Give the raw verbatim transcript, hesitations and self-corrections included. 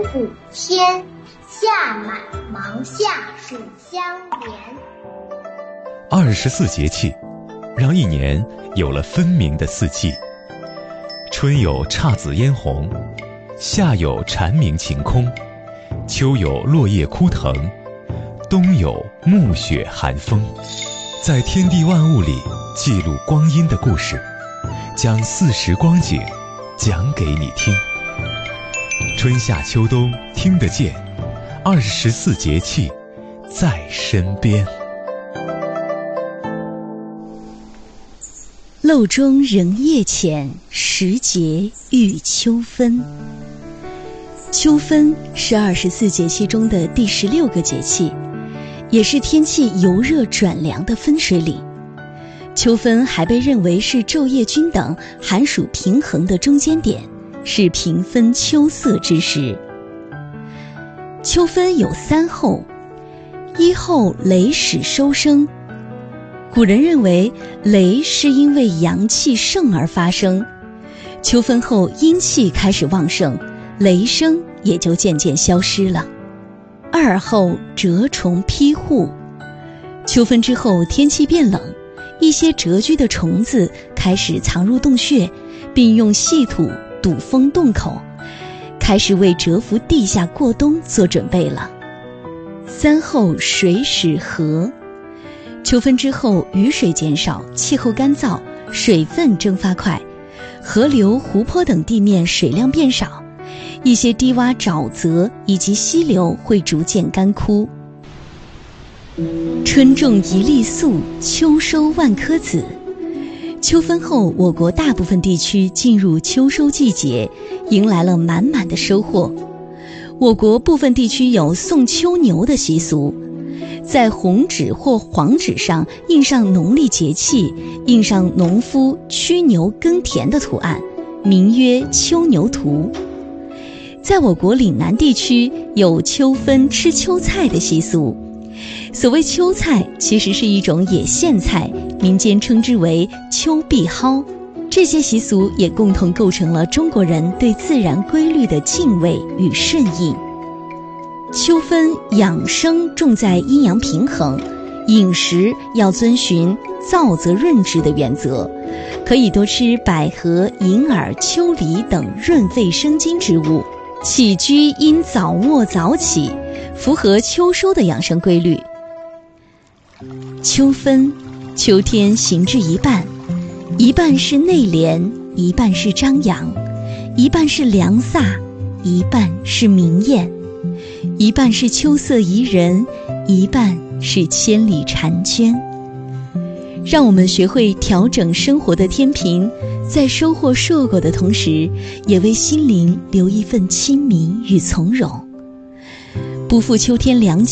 五天，夏满芒夏暑相连。 二十四节气，让一年有了分明的四季。春有姹紫嫣红，夏有蝉鸣晴空，秋有落叶枯藤，冬有暮雪寒风。在天地万物里记录光阴的故事，将四时光景讲给你听。春夏秋冬听得见，二十四节气在身边。 漏中人夜浅，时节遇秋分。秋分是二十四节气中的第十六个节气，也是天气由热转凉的分水岭。秋分还被认为是昼夜均等、寒暑平衡的中间点，是平分秋色之时。秋分有三候：一候雷始收声。古人认为雷是因为阳气盛而发生，秋分后阴气开始旺盛，雷声也就渐渐消失了。二候蛰虫披户。秋分之后天气变冷，一些蛰居的虫子开始藏入洞穴，并用细土堵封洞口，开始为蛰伏地下过冬做准备了。三候水始涸。秋分之后雨水减少，气候干燥，水分蒸发快，河流、湖泊等地面水量变少，一些低洼沼泽以及溪流会逐渐干枯。春种一粒粟，秋收万颗子。秋分后，我国大部分地区进入秋收季节，迎来了满满的收获。我国部分地区有送秋牛的习俗，在红纸或黄纸上印上农历节气，印上农夫驱牛耕田的图案，名曰秋牛图。在我国岭南地区有秋分吃秋菜的习俗。所谓秋菜其实是一种野苋菜，民间称之为秋碧蒿。这些习俗也共同构成了中国人对自然规律的敬畏与顺应。秋分养生重在阴阳平衡，饮食要遵循燥则润之的原则，可以多吃百合、银耳、秋梨等润肺生津之物。起居应早卧早起，符合秋收的养生规律。秋分，秋天行至一半，一半是内敛，一半是张扬，一半是凉飒，一半是明艳，一半是秋色宜人，一半是千里婵娟。让我们学会调整生活的天平，在收获硕果的同时，也为心灵留一份清明与从容，不负秋天良